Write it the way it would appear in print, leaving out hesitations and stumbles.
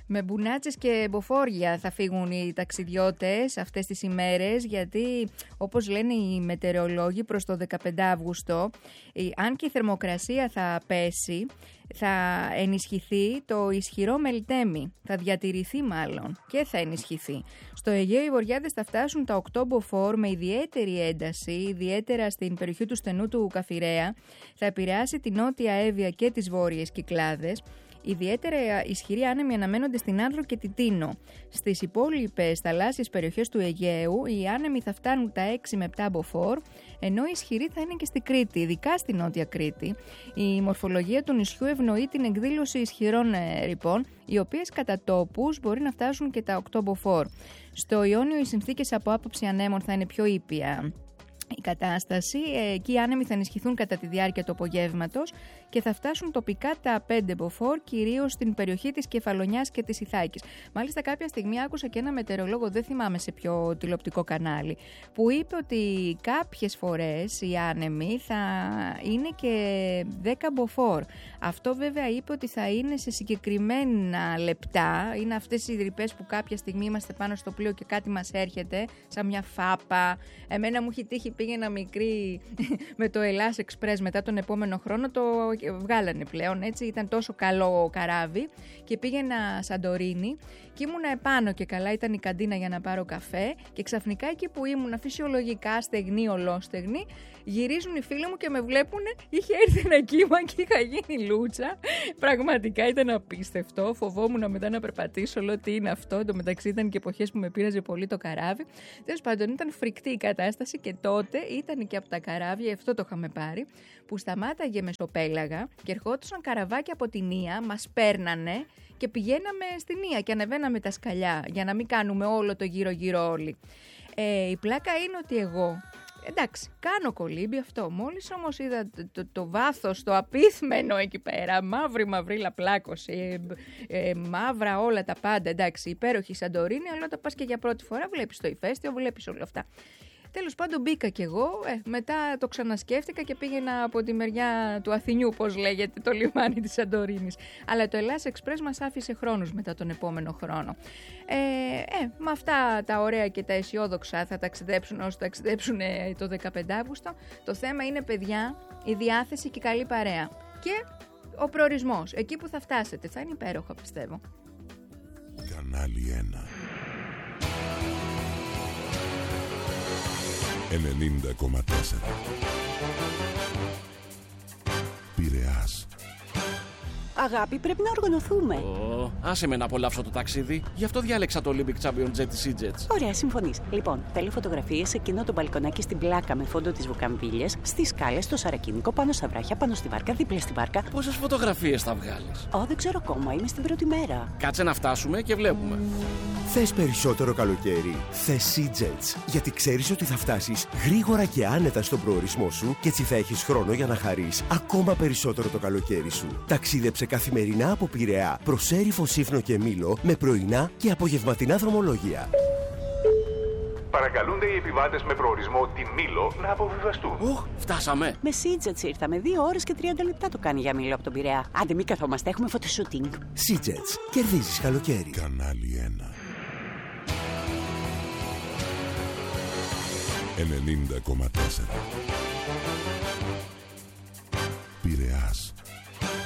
Με μπουνάτσες και μποφόρια θα φύγουν οι ταξιδιώτες αυτές τις ημέρες, γιατί όπως λένε οι μετεωρολόγοι προς το 15 Αύγουστο, αν και η θερμοκρασία θα πέσει, θα ενισχυθεί το ισχυρό μελτέμι, θα διατηρηθεί μάλλον και θα ενισχυθεί. Στο Αιγαίο οι βοριάδες θα φτάσουν τα 8 μποφόρ με ιδιαίτερη ένταση, ιδιαίτερα στην περιοχή του στενού του Καφιρέα, θα επηρεάσει την Νότια Εύβοια και τις Βόρειες Κυκλάδες. Ιδιαίτερα ισχυροί άνεμοι αναμένονται στην Άνδρο και την Τίνο. Στις υπόλοιπες θαλάσσιες περιοχές του Αιγαίου οι άνεμοι θα φτάνουν τα 6 με 7 μποφόρ, ενώ οι ισχυροί θα είναι και στην Κρήτη, ειδικά στη Νότια Κρήτη. Η μορφολογία του νησιού ευνοεί την εκδήλωση ισχυρών ρηπών, οι οποίες κατά τόπους μπορεί να φτάσουν και τα 8 μποφόρ. Στο Ιόνιο οι συνθήκες από άποψη ανέμων θα είναι πιο ήπια. Η κατάσταση, εκεί οι άνεμοι θα ενισχυθούν κατά τη διάρκεια του απογεύματος και θα φτάσουν τοπικά τα 5 μποφόρ, κυρίως στην περιοχή της Κεφαλονιάς και της Ιθάκης. Μάλιστα, κάποια στιγμή άκουσα και ένα μετεωρολόγο, δεν θυμάμαι σε ποιο τηλεοπτικό κανάλι, που είπε ότι κάποιες φορές οι άνεμοι θα είναι και 10 μποφόρ. Αυτό βέβαια είπε ότι θα είναι σε συγκεκριμένα λεπτά. Είναι αυτές οι ρηπές που κάποια στιγμή είμαστε πάνω στο πλοίο και κάτι μας έρχεται, σαν μια φάπα. Εμένα μου έχει τύχει. Πήγαινα μικρή με το Ελλάς Εξπρές μετά τον επόμενο χρόνο, το βγάλανε πλέον, έτσι, ήταν τόσο καλό καράβι και πήγαινα Σαντορίνη και ήμουνα επάνω και καλά, ήταν η καντίνα για να πάρω καφέ και ξαφνικά εκεί που ήμουνα φυσιολογικά στεγνή, ολόστεγνη, γυρίζουν οι φίλοι μου και με βλέπουνε, είχε έρθει ένα κύμα και είχα γίνει λούτσα, πραγματικά ήταν απίστευτο, φοβόμουν μετά να περπατήσω, λέω τι είναι αυτό, εντωμεταξύ ήταν και εποχές που με πείραζε πολύ το καράβι, τέλος πάντων ήταν φρικτή η κατάσταση και τότε ήταν και από τα καράβια, αυτό το είχαμε πάρει, που σταμάταγε μεσοπέλαγα και ερχόντουσαν καραβάκια από την Ία, μας παίρνανε και πηγαίναμε στην Ία και ανεβαίναμε τα σκαλιά για να μην κάνουμε όλο το γύρω-γύρω όλοι. Η πλάκα είναι ότι εγώ, εντάξει, κάνω κολύμπι αυτό, μόλις όμως είδα το βάθος, το απίθμενο εκεί πέρα, μαύρη λαπλάκωση, μαύρα όλα τα πάντα, εντάξει, υπέροχη Σαντορίνη, αλλά όταν πας και για πρώτη φορά βλέπεις το ηφαίστειο, βλέπεις όλα αυτά. Τέλος πάντων μπήκα κι εγώ, μετά το ξανασκέφτηκα και πήγαινα από τη μεριά του Αθηνιού, πώς λέγεται, το λιμάνι της Σαντορίνης. Αλλά το Ελλάς Εξπρές μας άφησε χρόνους μετά τον επόμενο χρόνο. Με αυτά τα ωραία και τα αισιόδοξα θα ταξιδέψουν όσοι ταξιδέψουν το 15 Αύγουστο. Το θέμα είναι, παιδιά, η διάθεση και η καλή παρέα. Και ο προορισμός, εκεί που θα φτάσετε, θα είναι υπέροχο, πιστεύω. Κανάλι 1 90,4 Πειραιάς. Αγάπη, πρέπει να οργανωθούμε. Άσε με να απολαύσω το ταξίδι. Γι' αυτό διάλεξα το Olympic Champion Jet της EasyJet. Ωραία, συμφωνείς. Λοιπόν, θέλω φωτογραφίες σε εκείνο το μπαλκονάκι στην πλάκα με φόντο τις βουκαμβίλιες, στις σκάλες, στο σαρακίνικο, πάνω στα βράχια, πάνω στη βάρκα, δίπλα στη βάρκα. Πόσες φωτογραφίες θα βγάλεις? Δεν ξέρω ακόμα, είμαι στην πρώτη μέρα. Κάτσε να φτάσουμε και βλέπουμε. Θες περισσότερο καλοκαίρι? Θες EasyJet. Γιατί ξέρεις ότι θα φτάσεις γρήγορα και άνετα στον προορισμό σου και έτσι θα έχεις χρόνο για να χαρείς ακόμα περισσότερο το καλοκαίρι σου. Ταξίδεψε καθημερινά από Πειραιά προς Έριφο, Σύφνο και Μήλο με πρωινά και απογευματινά δρομολόγια. Παρακαλούνται οι επιβάτες με προορισμό τη Μήλο να αποβιβαστούν. Φτάσαμε. Με EasyJet ήρθαμε. 2 ώρες και 30 λεπτά το κάνει για Μήλο από τον Πειραιά. Άντε, μην καθόμαστε, έχουμε φωτοσούτινγκ. EasyJet. Κερδίζεις καλοκαίρι. Κανάλι 1 90,4 Πειραιάς.